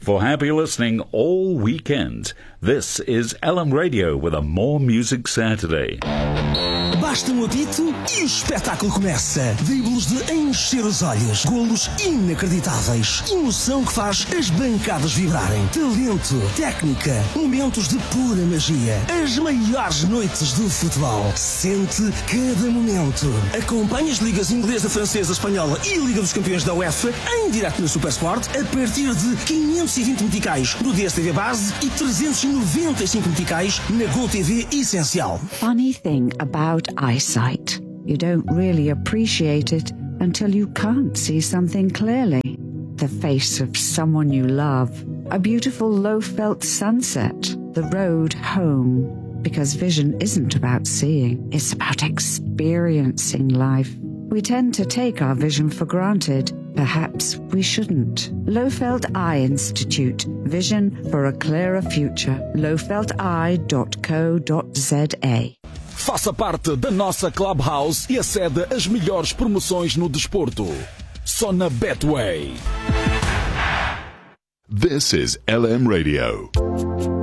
For happy listening all weekend, this is LM Radio with a More Music Saturday. Basta um apito e o espetáculo começa. Dribles de encher os olhos, golos inacreditáveis, emoção que faz as bancadas vibrarem, talento, técnica, momentos de pura magia, as maiores noites do futebol. Sente cada momento. Acompanhe as ligas inglesa, francesa, espanhola e a Liga dos Campeões da UEFA em direto no Supersport a partir de 520 meticais no DSTV Base e 395 meticais na GolTV Essencial. Funny thing about eyesight. You don't really appreciate it until you can't see something clearly. The face of someone you love. A beautiful low-felt sunset. The road home. Because vision isn't about seeing, it's about experiencing life. We tend to take our vision for granted. Perhaps we shouldn't. Lowfelt Eye Institute. Vision for a clearer future. lowfelteye.co.za. Faça parte da nossa Clubhouse e acede às melhores promoções no desporto. Só na Betway. This is LM Radio.